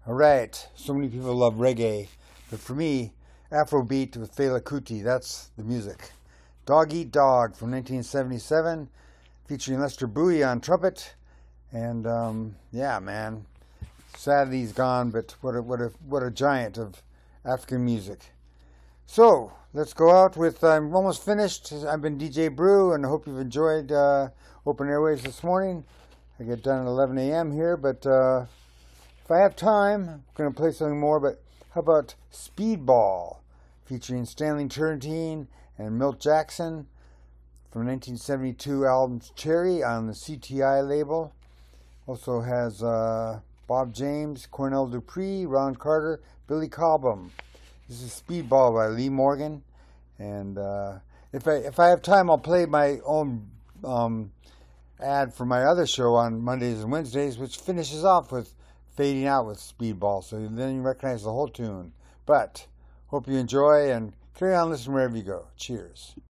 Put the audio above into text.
All right, so many people love reggae, but for me, Afrobeat with Fela Kuti, that's the music. Dog Eat Dog from 1977, featuring Lester Bowie on trumpet, and yeah, man, sad he's gone, but what a giant of African music. So let's go out with. I'm almost finished. I've been DJ Brew, and I hope you've enjoyed Open Airways this morning. I get done at 11 a.m. here, but if I have time, I'm going to play something more. But how about Speedball, featuring Stanley Turrentine and Milt Jackson from 1972 album Cherry on the CTI label. Also has Bob James, Cornell Dupree, Ron Carter, Billy Cobham. This is Speedball by Lee Morgan. And if I have time, I'll play my own ad for my other show on Mondays and Wednesdays, which finishes off with Fading Out with Speedball. So then you recognize the whole tune. But hope you enjoy and carry on listening wherever you go. Cheers.